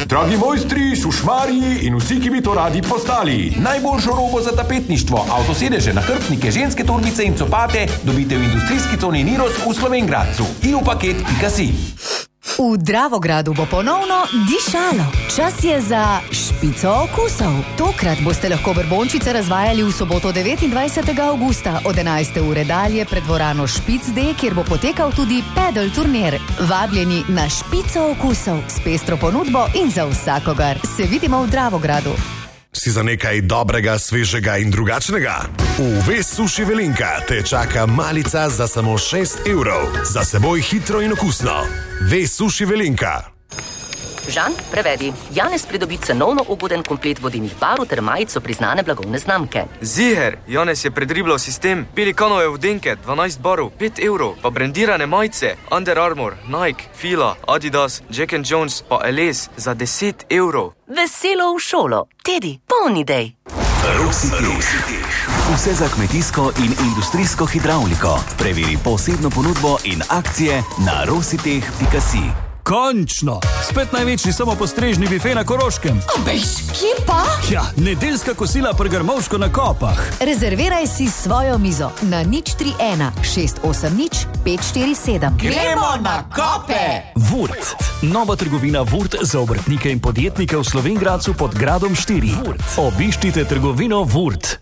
Dragi mojstri, šušmarji in vsi, ki bi to radi postali. Najboljšo robo za tapetništvo, avtosedeže, nahrbtnike, ženske torbice in copate dobite v industrijski coni Niros v Slovenj Gradcu in v paket.si. V Dravogradu bo ponovno dišalo. Čas je za špico okusov. Tokrat boste lahko brbončice razvajali v soboto 29. avgusta od 11. ure dalje pred dvorano Špic D, kjer bo potekal tudi pedal turnir. Vabljeni na špico okusov s pestro ponudbo in za vsakogar. Se vidimo v Dravogradu. Si za nekaj dobrega, svežega in drugačnega? V Ves Suši Velenka te čaka malica za samo 6 €. Za seboj hitro in okusno. Ves Suši Velenka. Žan, prevedi. Janez pridobi cenovno ugoden komplet vodilnih barv ter majico priznane blagovne znamke. Ziher, Janez je predribljal sistem. Pelikanove vodenke, 12 barv, 5 €. Pa brendirane majice, Under Armour, Nike, Fila, Adidas, Jack & Jones pa LS za 10 €. Veselo v šolo. Tedi, polni idej. Rositeh. Vse za kmetijsko in industrijsko hidravliko. Preveri posebno ponudbo in akcije na rositeh.si. Končno! Spet največji samopostrežni bife na Koroškem. Abejš, kje pa? Ja, nedeljska kosila pri Grmovško na Kopah. Rezerviraj si svojo mizo na 031 680 547. Gremo na Kope! Vurt. Nova trgovina Vurt za obrtnike in podjetnike v Slovenj Gradcu pod Gradom 4. Vurt. Obiščite trgovino Vurt.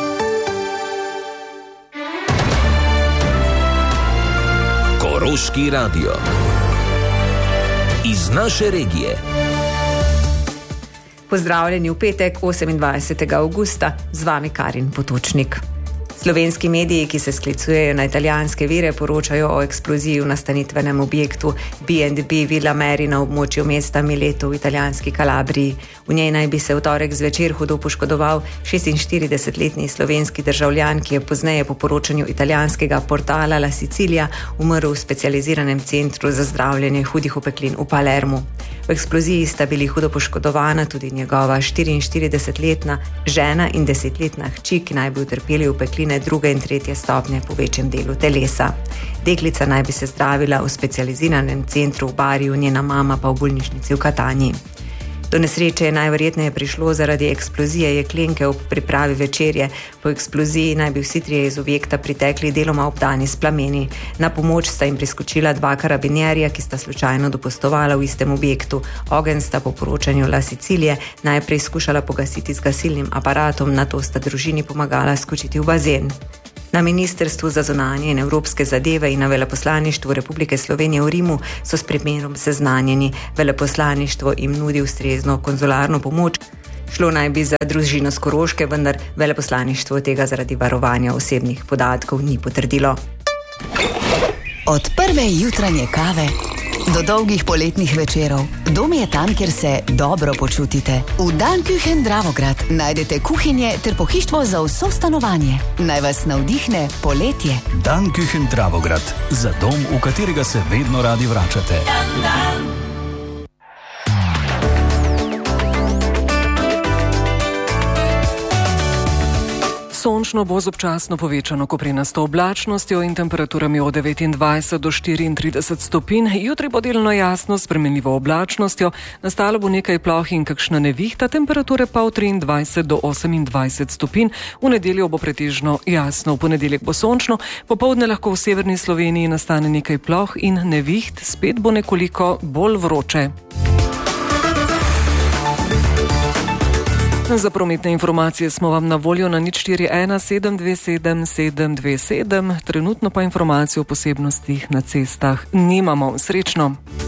Koroški radio. Iz naše regije. Pozdravljeni v petek, 28. avgusta, z vami Karin Potočnik. Slovenski mediji, ki se sklicujejo na italijanske vire, poročajo o eksploziji v nastanitvenem objektu B&B Villa Mary na območju mesta Mileto v italijanski Kalabriji. V njej naj bi se v torek zvečer hudo poškodoval 46-letni slovenski državljan, ki je pozneje po poročanju italijanskega portala La Sicilia umrl v specializiranem centru za zdravljenje hudih opeklin v Palermu. V eksploziji sta bili hudo poškodovana tudi njegova 44-letna žena in 10-letna hči, ki naj bi utrpeli opekline 2. in 3. stopnje po večjem delu telesa. Deklica naj bi se zdravila v specializiranem centru v Bariju, njena mama pa v bolnišnici v Katanji. Do nesreče je najverjetneje prišlo zaradi eksplozije jeklenke ob pripravi večerje. Po eksploziji naj bi vsi trije iz objekta pritekli deloma obdani s plameni. Na pomoč sta jim priskočila 2 karabinjerja, ki sta slučajno dopustovala v istem objektu. Ogenj sta po poročanju La Sicilije najprej skušala pogasiti z gasilnim aparatom, nato sta družini pomagala skočiti v bazen. Na Ministrstvu za zunanje in evropske zadeve in na Veleposlaništvu Republike Slovenije v Rimu so s primerom seznanjeni. Veleposlaništvo jim nudi ustrezno konzularno pomoč. Šlo naj bi za družino s Koroške, vendar veleposlaništvo tega zaradi varovanja osebnih podatkov ni potrdilo. Od prve jutranje kave do dolgih poletnih večerov. Dom je tam, kjer se dobro počutite. V Danküchen Dravograd najdete kuhinje ter pohištvo za vso stanovanje. Naj vas navdihne poletje. Danküchen Dravograd. Za dom, v katerega se vedno radi vračate. Sončno bo z občasno povečano koprenasto oblačnostjo in temperaturami od 29 do 34 stopinj. Jutri bo delno jasno s spremenljivo oblačnostjo, nastalo bo nekaj ploh in kakšna nevihta, temperature pa od 23 do 28 stopinj. V nedeljo bo pretežno jasno, v ponedeljek bo sončno, popoldne lahko v severni Sloveniji nastane nekaj ploh in neviht, spet bo nekoliko bolj vroče. Za prometne informacije smo vam na voljo na 041 727 727, trenutno pa informacije o posebnostih na cestah nimamo. Srečno!